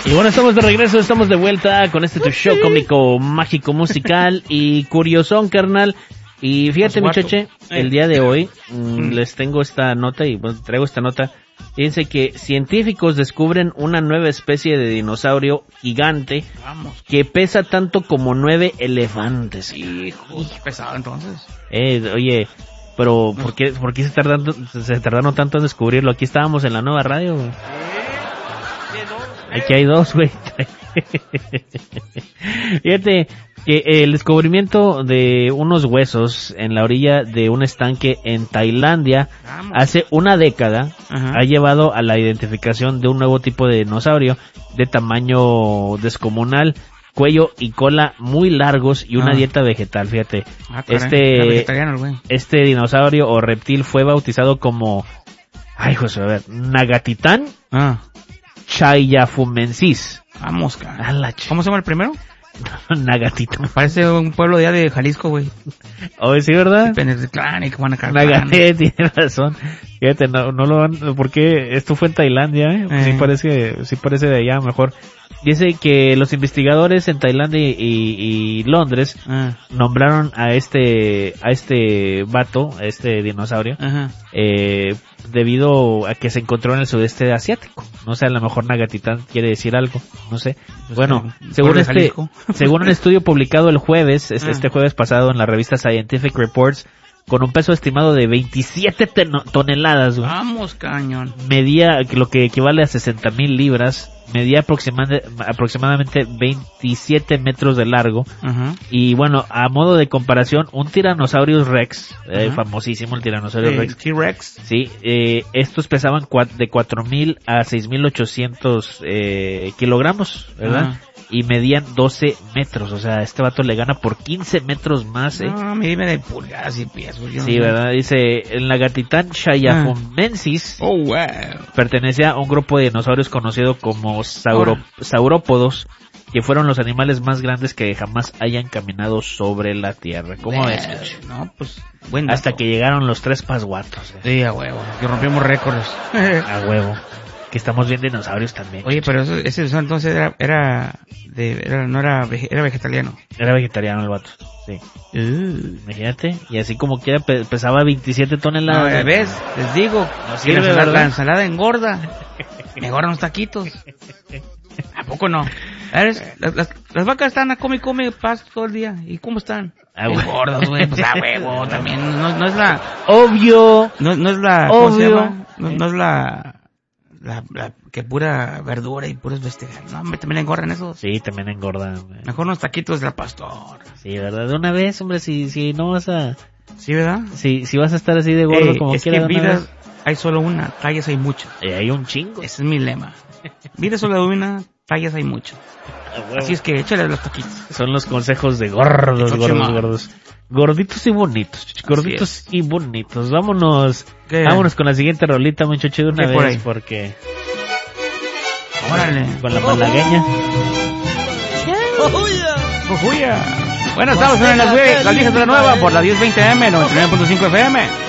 Y bueno, estamos de regreso, estamos de vuelta con este tu show cómico, mágico, musical y curiosón, carnal. Y fíjate, muchache, el día de hoy les tengo esta nota y pues, traigo esta nota. Fíjense que científicos descubren una nueva especie de dinosaurio gigante que pesa tanto como 9 elefantes. Hijo, pesado entonces. Oye, pero ¿por qué se tardaron tanto en descubrirlo? Aquí estábamos en la nueva radio, güey. Aquí hay dos, güey. Fíjate que el descubrimiento de unos huesos en la orilla de un estanque en Tailandia hace una década ha llevado a la identificación de un nuevo tipo de dinosaurio de tamaño descomunal, cuello y cola muy largos y una dieta vegetal, fíjate. Este dinosaurio o reptil fue bautizado como, José, a ver, Nagatitán Chayafumensis. Vamos, cara. ¿Cómo se llama el primero? Nagatitán. Parece un pueblo ya de Jalisco, güey. Oye, sí, ¿verdad? Nagatitán, tiene razón. Fíjate, no lo van, porque esto fue en Tailandia, Sí parece de allá mejor. Dice que los investigadores en Tailandia y Londres nombraron a este vato, a este dinosaurio, debido a que se encontró en el sudeste asiático. No sé, a lo mejor Nagatitán quiere decir algo, no sé. Bueno, según un estudio publicado el jueves, este jueves pasado en la revista Scientific Reports, con un peso estimado de 27 toneladas, güey. Vamos, cañón. Medía, lo que equivale a 60,000 libras, medía aproximadamente 27 metros de largo. Y bueno, a modo de comparación, un Tyrannosaurus Rex, famosísimo el Tyrannosaurus Rex. T-Rex. Sí, estos pesaban de 4,000 a 6,800 kilogramos, ¿verdad? Y medían 12 metros, o sea, este vato le gana por 15 metros más, No, dime de pulgadas y pies, güey. Sí, ¿verdad? Dice, el Nagatitán Chayafumensis pertenecía a un grupo de dinosaurios conocido como saurópodos, que fueron los animales más grandes que jamás hayan caminado sobre la tierra. ¿Cómo ves? No, pues, buen dato. Hasta que llegaron los 3 pasguatos. Sí, a huevo, que rompimos récords. A huevo. Que estamos bien dinosaurios también. Oye, pero ese entonces era vegetariano. Era vegetariano el vato, sí. Imagínate, y así como quiera pesaba 27 toneladas. No, ¿ves? Les digo, no sirve, la ensalada engorda. Engordan los taquitos. ¿A poco no? Las vacas están a come pasto todo el día. ¿Y cómo están? Engordas, güey. Pues a huevo también. No es la... Obvio. No es la... Obvio. ¿Cómo se llama? No es la que pura verdura y puros vegetales. No, hombre, también engordan esos. Sí, también engordan. Mejor unos taquitos de la pastor. Sí, ¿verdad? De una vez, hombre, si no vas a... Sí, ¿verdad? Si vas a estar así de gordo como quieras. Es que en vida hay solo una, tallas hay muchas. Hay un chingo. Ese es mi lema. Vida solo de una, tallas hay muchas. Así es que échale los taquitos. Son los consejos de gordos. Gorditos y bonitos, gorditos y bonitos. Vámonos con la siguiente rolita, muchacho, de una vez, porque... Órale. Con la malagueña. ¡Jujuya! Bueno, estamos en las viejas de la nueva por la 1020M, 99.5 FM.